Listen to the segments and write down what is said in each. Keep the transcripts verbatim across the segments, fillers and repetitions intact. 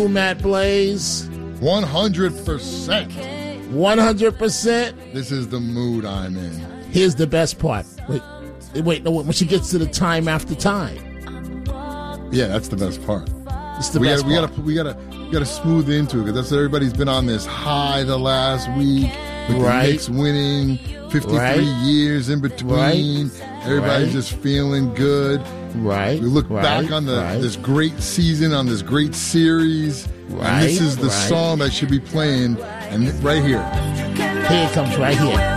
Matt Blaze. one hundred percent. one hundred percent. This is the mood I'm in. Here's the best part. Wait, wait, no, when she gets to the time after time. Yeah, that's the best part. It's the we best gotta, part. We gotta, we gotta, we gotta smooth into it because that's everybody's been on this high the last week with Right. the Knicks winning fifty-three Right. years in between. Right. Everybody's Right. just feeling good. Right. We look right, back on the right. this great season, on this great series, Right, and this is the right. song that should be playing. And right here, Here it comes, right here.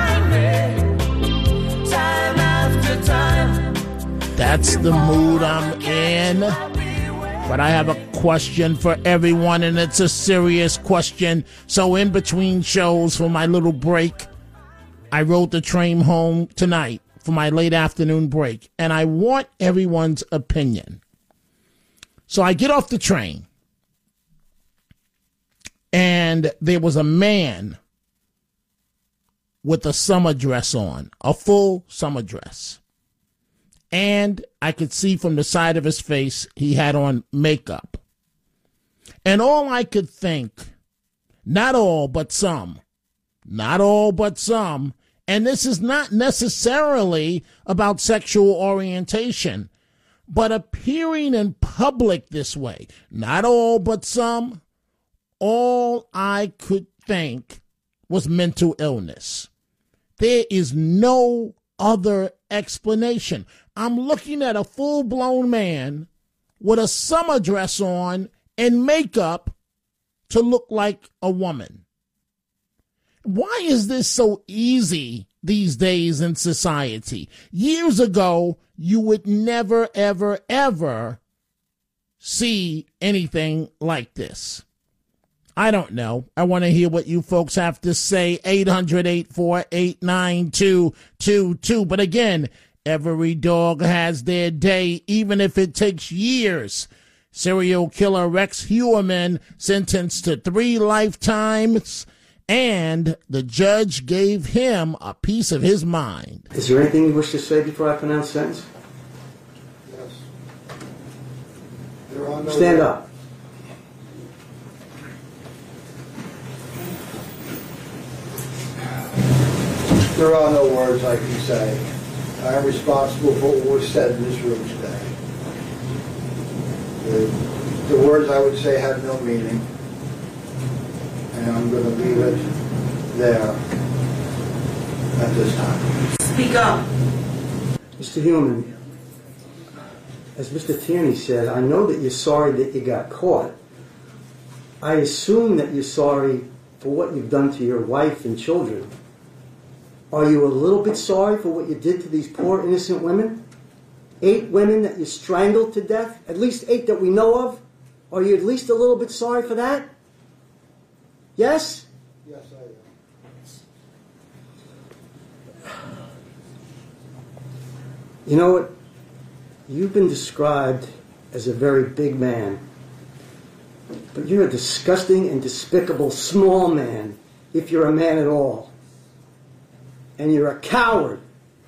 That's the mood I'm in. But I have a question for everyone, and it's a serious question. So in between shows for my little break, I rode the train home tonight for my late afternoon break, and I want everyone's opinion. So I get off the train, and there was a man with a summer dress on, a full summer dress. And I could see from the side of his face he had on makeup. And all I could think, not all but some, not all but some, and this is not necessarily about sexual orientation, but appearing in public this way, not all but some, all I could think was mental illness. There is no other explanation. I'm looking at a full-blown man with a summer dress on and makeup to look like a woman. Why is this so easy these days in society? Years ago, you would never, ever, ever see anything like this. I don't know. I want to hear what you folks have to say. eight hundred, eight four eight, nine two two two. But again, every dog has their day, even if it takes years. Serial killer Rex Heuermann sentenced to three lifetimes, and the judge gave him a piece of his mind. Is there anything you wish to say before I pronounce sentence? Yes. There are no Stand up. There are no words I can say. I am responsible for what was said in this room today. The, the words I would say have no meaning, and I'm going to leave it there at this time. Speak up. Mister Heuermann, as Mister Tierney said, I know that you're sorry that you got caught. I assume that you're sorry for what you've done to your wife and children. Are you a little bit sorry for what you did to these poor innocent women? Eight women that you strangled to death? At least eight that we know of? Are you at least a little bit sorry for that? Yes? Yes, I am. You know what? You've been described as a very big man. But you're a disgusting and despicable small man, if you're a man at all. And you're a coward.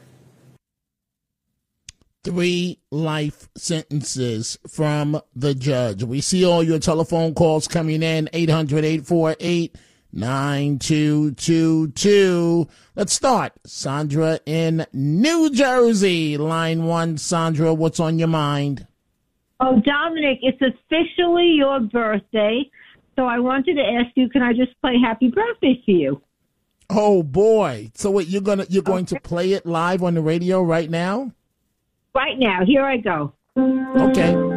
Three life sentences from the judge. We see all your telephone calls coming in. eight hundred, eight four eight, nine two two two. Let's start. Sandra in New Jersey. Line one. Sandra, what's on your mind? Oh, Dominic, it's officially your birthday. So I wanted to ask you, can I just play happy birthday for you? Oh boy. So what, you're gonna you're going to play it live on the radio right now? Right now. Here I go. Okay.